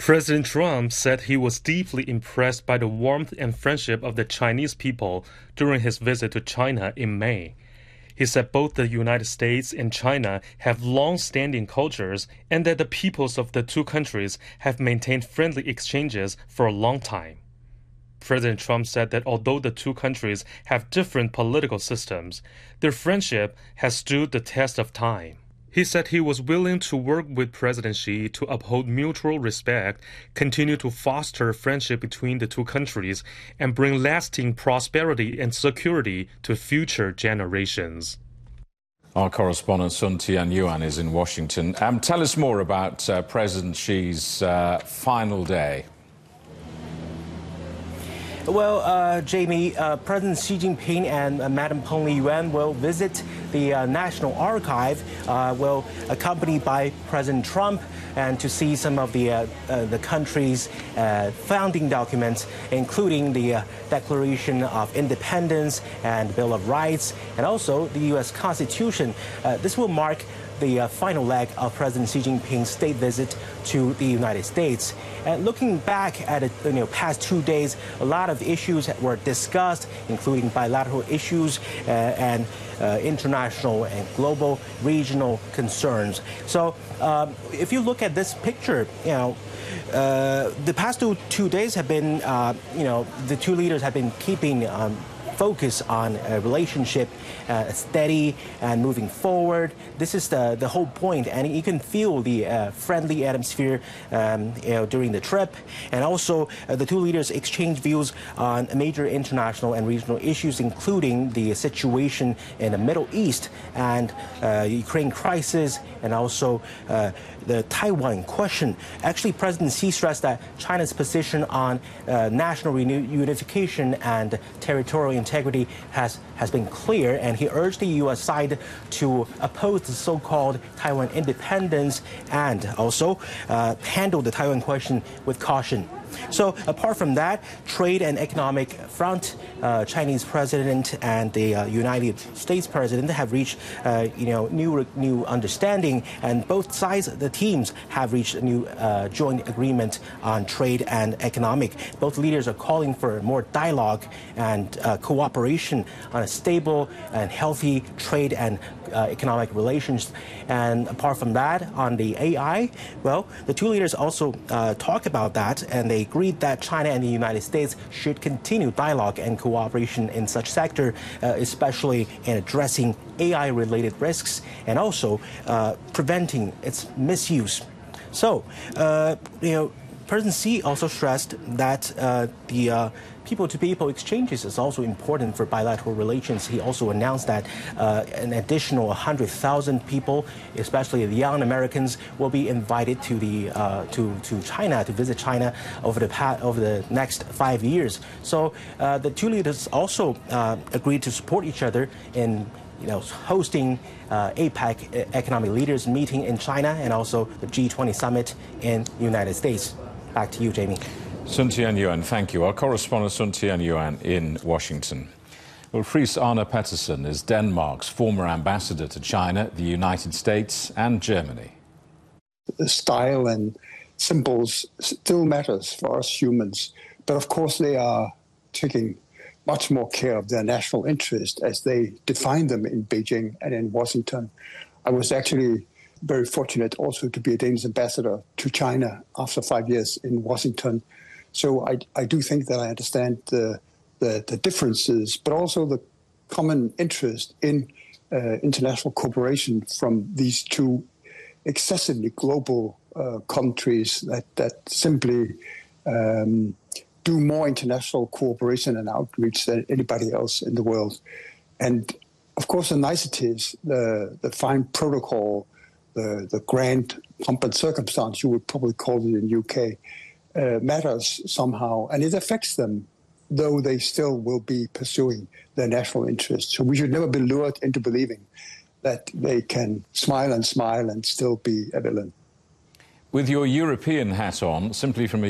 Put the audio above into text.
President Trump said he was deeply impressed by the warmth and friendship of the Chinese people during his visit to China in May. He said both the United States and China have long-standing cultures and that the peoples of the two countries have maintained friendly exchanges for a long time. President Trump said that although the two countries have different political systems, their friendship has stood the test of time. He said he was willing to work with President Xi to uphold mutual respect, continue to foster friendship between the two countries, and bring lasting prosperity and security to future generations. Our correspondent Sun Tianyuan is in Washington. Tell us more about President Xi's final day. Well, Jamie, President Xi Jinping and Madam Peng Liyuan will visit the National Archive, accompanied by President Trump, and to see some of the country's founding documents, including the Declaration of Independence and Bill of Rights, and also the U.S. Constitution. This will mark the final leg of President Xi Jinping's state visit to the United States. And looking back at it, past 2 days, a lot of issues were discussed, including bilateral issues and international and global regional concerns. So if you look at this picture, the past two days have been, the two leaders have been keeping focus on a relationship steady and moving forward. This is the whole point, and you can feel the friendly atmosphere during the trip. And also, the two leaders exchanged views on major international and regional issues, including the situation in the Middle East and Ukraine crisis, and also the Taiwan question. Actually, President Xi stressed that China's position on national unification and territorial integrity has been clear, and he urged the U.S. side to oppose the so-called Taiwan independence and also handle the Taiwan question with caution. So apart from that, trade and economic front, Chinese president and the United States president have reached new understanding, and both sides, the teams, have reached a new joint agreement on trade and economic. Both leaders are calling for more dialogue and cooperation on a stable and healthy trade and economic relations. And apart from that, on the AI, the two leaders also talk about that, and they agreed that China and the United States should continue dialogue and cooperation in such sector, especially in addressing AI-related risks and also preventing its misuse. So, President Xi also stressed that the people-to-people exchanges is also important for bilateral relations. He also announced that an additional 100,000 people, especially the young Americans, will be invited to to China to visit China over the next 5 years. So the two leaders also agreed to support each other in hosting APEC economic leaders meeting in China, and also the G20 summit in the United States. Back to you, Jamie. Sun Tianyuan, thank you. Our correspondent Sun Tianyuan in Washington. Well, Friis Arne Pettersen is Denmark's former ambassador to China, the United States and Germany. The style and symbols still matters for us humans, but of course they are taking much more care of their national interest as they define them in Beijing and in Washington. I was actually very fortunate also to be a Danish ambassador to China after 5 years in Washington. So I do think that I understand the differences, but also the common interest in international cooperation from these two excessively global countries that simply do more international cooperation and outreach than anybody else in the world. And of course, the niceties, the fine protocol, the grand pomp and circumstance, you would probably call it in UK, matters somehow, and it affects them, though they still will be pursuing their national interests. So we should never be lured into believing that they can smile and still be a villain. With your European hat on, simply from a